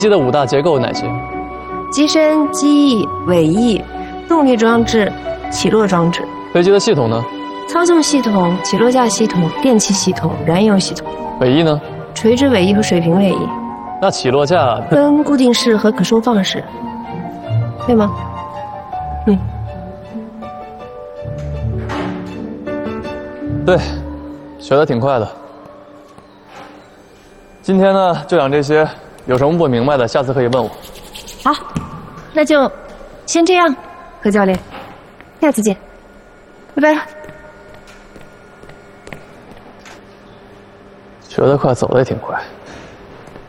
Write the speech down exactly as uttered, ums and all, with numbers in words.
机的五大结构有哪些？ 机身、机翼、尾翼、动力装置、起落装置。 飞机的系统呢？ 操纵系统、起落架系统、电气系统、燃油系统。 尾翼呢？ 垂直尾翼和水平尾翼。 那起落架分固定式和可收放式，对吗？嗯。 对，学的挺快的。今天呢，就讲这些，有什么不明白的，下次可以问我。 好，那就先这样，何教练，下次见，拜拜了。 学得快，走得也挺快。